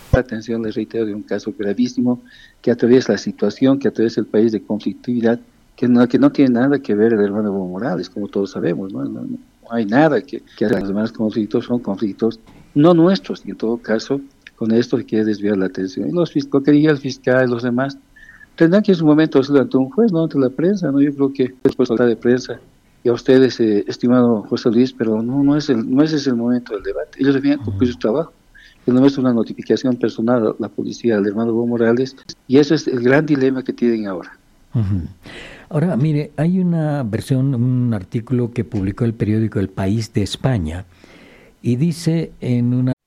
La atención, les reitero, de un caso gravísimo que atraviesa la situación, que atraviesa el país de conflictividad, que no tiene nada que ver el hermano Evo Morales, como todos sabemos, ¿no? No hay nada que hagan. Los demás conflictos son conflictos no nuestros, y en todo caso, con esto se quiere desviar la atención. Y lo que diga el fiscal, los demás, tendrán que en su momento hacerlo ante un juez, no ante la prensa, ¿no? Yo creo que después de la de prensa, y a ustedes, estimado José Luis, pero no ese es el momento del debate. Ellos debían cumplir su trabajo. Que no es una notificación personal a la policía del hermano Evo Morales, y eso es el gran dilema que tienen ahora. Ujú. Ahora, mire, hay una versión, un artículo que publicó el periódico El País de España, y dice en una